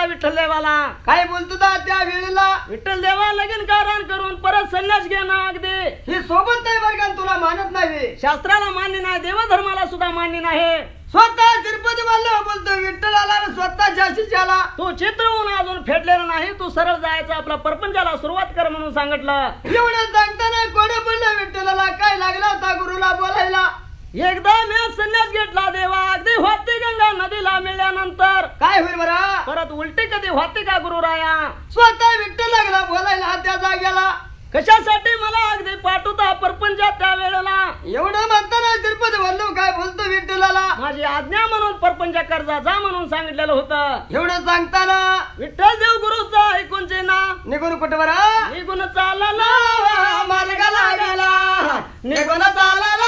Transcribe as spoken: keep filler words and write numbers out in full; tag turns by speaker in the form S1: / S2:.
S1: होता विठ्ठल देवाला.
S2: काय बोलतो दा त्या वेळेला?
S1: विठ्ठल देवा लगीन कारण करून परत संन्यास घेणं अगदी
S2: ही सोबत नाही बरं का, तुला मानत नाही.
S1: शास्त्राला मान्य नाही, देवधर्माला सुद्धा मान्य नाही.
S2: स्वतः तिरुपती वल्लभ बोलतो विठ्ठलाला स्वतः जाशीच आला.
S1: तू चित्रहून अजून फेडलेला नाही, तू सरळ जायचं आपला परपंचाला सुरुवात कर म्हणून सांगितलं.
S2: एवढं सांगताना कोण पडलं विठ्ठलाला? काय लागला होता गुरुला बोलायला?
S1: एकदा मी संन्यास घेतला देवा, अगदी होती गंगा नदीला मिळाल्यानंतर
S2: काय होईल बरं?
S1: परत उलटी कधी होती का गुरुराया?
S2: स्वतः विठ्ठल लागला बोलायला त्या जाग्याला.
S1: कशासाठी मला अगदी पाठवता परपंचात त्या वेळेला?
S2: एवढं म्हणताना तिरुपती वल्लभ काय बोलतो विठ्ठलाला?
S1: माझी आज्ञा म्हणून परपंच कर्जा जा म्हणून सांगितलेलं होतं.
S2: एवढं सांगताना
S1: विठ्ठल देव गुरुचा ऐकून ना
S2: निघून कुठे बरं?
S1: निघून चालला मार्गाला गेला, निघून चालला